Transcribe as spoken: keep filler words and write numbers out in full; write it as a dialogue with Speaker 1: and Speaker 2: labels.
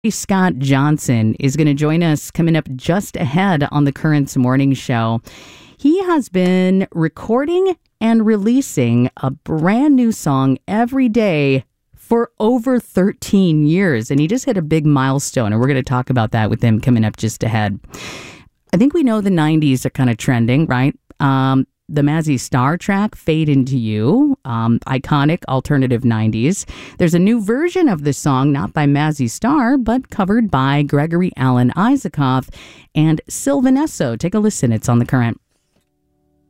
Speaker 1: Scott Johnson is going to join us coming up just ahead on the Currents Morning Show. He has been recording and releasing a brand new song every day for over thirteen years, and he just hit a big milestone, and we're going to talk about that with him coming up just ahead. I think we know the nineties are kind of trending, right? Um, the Mazzy Star track, Fade Into You, um, iconic alternative nineties. There's a new version of the song, not by Mazzy Star, but covered by Gregory Alan Isaacoff and Sylvan Esso. Take a listen. It's on The Current.